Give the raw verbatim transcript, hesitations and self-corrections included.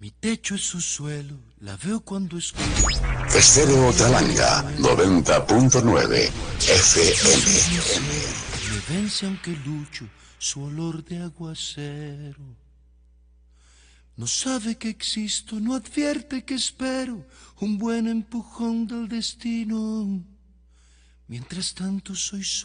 Mi techo es su suelo, la veo cuando escucho. Estéreo Talanga noventa punto nueve F M. Me vence aunque lucho, su olor de aguacero. No sabe que existo, no advierte que espero un buen empujón del destino. Mientras tanto soy solo.